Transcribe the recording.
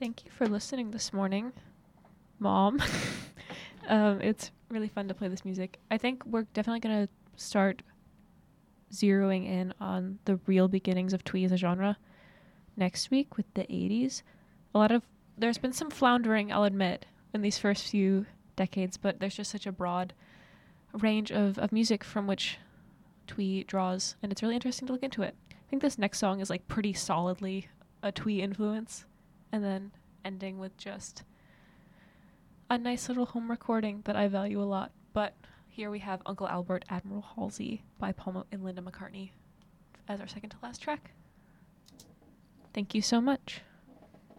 Thank you for listening this morning, Mom. It's really fun to play this music. I think we're definitely going to start zeroing in on the real beginnings of twee as a genre next week with the 80s. There's been some floundering, I'll admit, in these first few decades, but there's just such a broad range of music from which twee draws, and it's really interesting to look into it. I think this next song is like pretty solidly a twee influence, and then ending with just a nice little home recording that I value a lot. But here we have Uncle Albert, Admiral Halsey by Paul and Linda McCartney as our second to last track. Thank you so much.